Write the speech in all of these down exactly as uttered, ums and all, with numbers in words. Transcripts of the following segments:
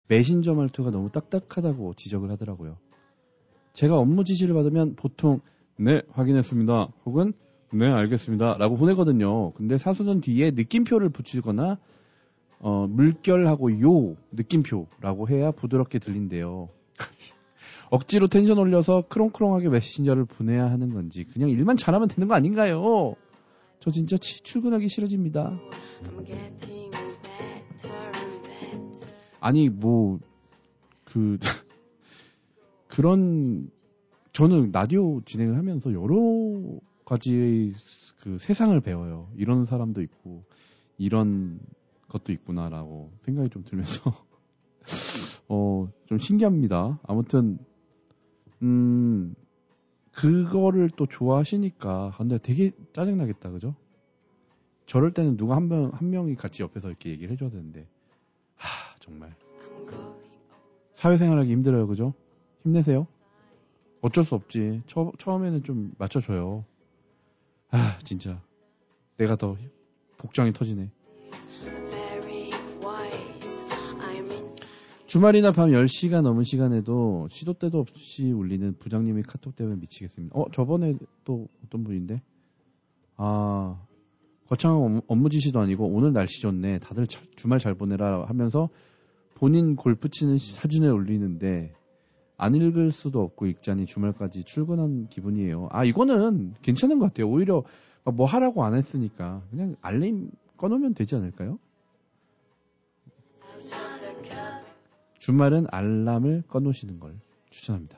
메신저 말투가 너무 딱딱하다고 지적을 하더라고요. 제가 업무 지시를 받으면 보통 네, 확인했습니다. 혹은 네, 알겠습니다. 라고 보내거든요. 근데 사수는 뒤에 느낌표를 붙이거나 어, 물결하고 요 느낌표라고 해야 부드럽게 들린대요. 억지로 텐션 올려서 크롱크롱하게 메신저를 보내야 하는 건지 그냥 일만 잘하면 되는 거 아닌가요? 저 진짜 치, 출근하기 싫어집니다. 아니 뭐 그 그런 저는 라디오 진행을 하면서 여러 가지의 그 세상을 배워요. 이런 사람도 있고 이런 것도 있구나라고 생각이 좀 들면서 어, 좀 신기합니다. 아무튼 음 그거를 또 좋아하시니까 근데 되게 짜증나겠다, 그죠? 저럴 때는 누가 한 명 한 명이 같이 옆에서 이렇게 얘기를 해줘야 되는데 하 정말 사회생활하기 힘들어요, 그죠? 힘내세요. 어쩔 수 없지. 처, 처음에는 좀 맞춰줘요. 아 진짜 내가 더 복장이 터지네. 주말이나 밤 열 시가 넘은 시간에도 시도 때도 없이 울리는 부장님의 카톡 때문에 미치겠습니다. 어 저번에 또 어떤 분인데 아 거창한 업무 지시도 아니고 오늘 날씨 좋네 다들 차, 주말 잘 보내라 하면서 본인 골프 치는 사진을 올리는데 안 읽을 수도 없고 읽자니 주말까지 출근한 기분이에요. 아 이거는 괜찮은 것 같아요. 오히려 뭐 하라고 안 했으니까 그냥 알림 꺼놓으면 되지 않을까요? 주말은 알람을 꺼놓으시는 걸 추천합니다.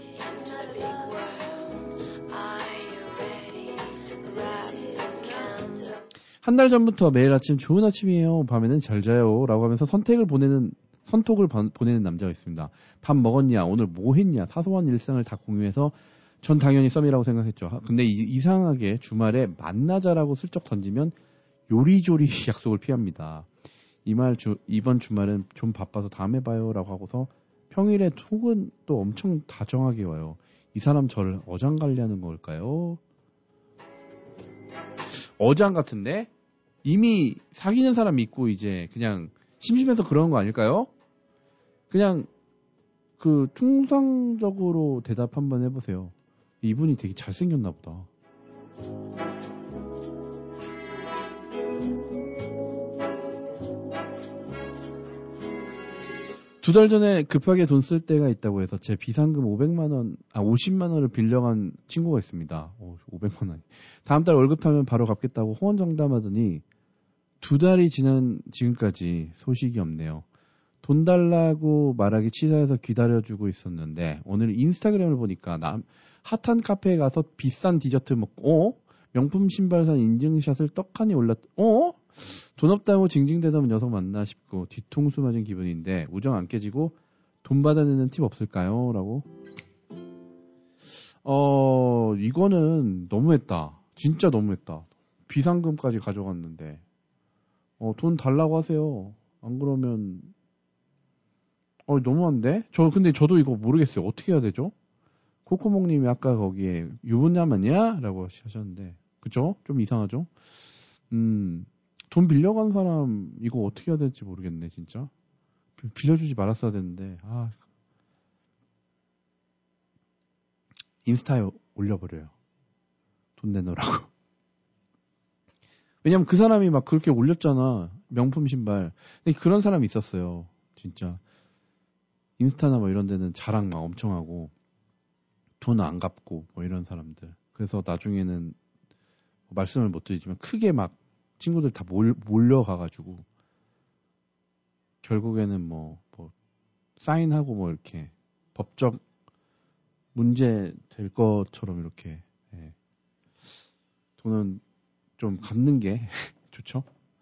한 달 전부터 매일 아침 좋은 아침이에요. 밤에는 잘 자요. 라고 하면서 선택을 보내는, 선톡을 보내는 남자가 있습니다. 밥 먹었냐? 오늘 뭐 했냐? 사소한 일상을 다 공유해서 전 당연히 썸이라고 생각했죠. 근데 이, 이상하게 주말에 만나자라고 슬쩍 던지면 요리조리 약속을 피합니다. 이 말 주, 이번 주말은 좀 바빠서 다음에 봐요 라고 하고서 평일에 톡은 또 엄청 다정하게 와요. 이 사람 저를 어장관리하는 걸까요? 어장 같은데? 이미 사귀는 사람 있고 이제 그냥 심심해서 그런 거 아닐까요? 그냥 그 통상적으로 대답 한번 해보세요. 이분이 되게 잘생겼나 보다. 두 달 전에 급하게 돈 쓸 때가 있다고 해서 제 비상금 오백만 원, 아, 오십만 원을 빌려간 친구가 있습니다. 오, 오백만 원. 다음 달 월급 타면 바로 갚겠다고 호언장담하더니 두 달이 지난 지금까지 소식이 없네요. 돈 달라고 말하기 치사해서 기다려주고 있었는데 오늘 인스타그램을 보니까 남, 핫한 카페에 가서 비싼 디저트 먹고 어? 명품 신발 산 인증샷을 떡하니 올렸 어? 돈 없다고 징징대던 녀석 맞나 싶고 뒤통수 맞은 기분인데 우정 안 깨지고 돈 받아내는 팁 없을까요? 라고. 어 이거는 너무했다. 진짜 너무했다. 비상금까지 가져갔는데 어, 돈 달라고 하세요. 안 그러면 어 너무한데? 저 근데 저도 이거 모르겠어요. 어떻게 해야 되죠? 코코몽님이 아까 거기에 유부남이냐? 라고 하셨는데 그쵸? 좀 이상하죠? 음, 돈 빌려간 사람 이거 어떻게 해야 될지 모르겠네 진짜. 빌려주지 말았어야 되는데 아 인스타에 올려버려요. 돈 내놓으라고. 왜냐면 그 사람이 막 그렇게 올렸잖아. 명품 신발. 근데 그런 사람이 있었어요. 진짜. 인스타나 뭐 이런 데는 자랑 막 엄청 하고 돈 안 갚고 뭐 이런 사람들. 그래서 나중에는 말씀을 못 드리지만 크게 막 친구들 다 몰, 몰려가가지고 결국에는 뭐, 뭐 사인하고 뭐 이렇게 법적 문제 될 것처럼 이렇게 예. 돈은 좀 갚는 게 좋죠.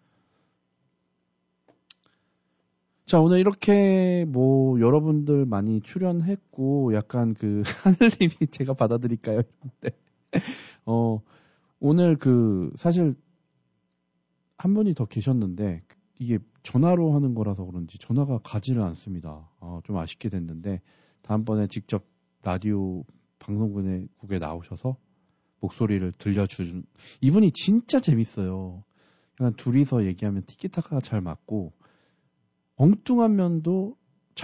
자, 오늘 이렇게 뭐 여러분들 많이 출연했고 약간 그 하늘님이 제가 받아드릴까요? 어 오늘 그 사실 한 분이 더 계셨는데 이게 전화로 하는 거라서 그런지 전화가 가지를 않습니다. 어, 좀 아쉽게 됐는데 다음번에 직접 라디오 방송국에 나오셔서 목소리를 들려주는 이분이 진짜 재밌어요. 그냥 둘이서 얘기하면 티키타카가 잘 맞고 엉뚱한 면도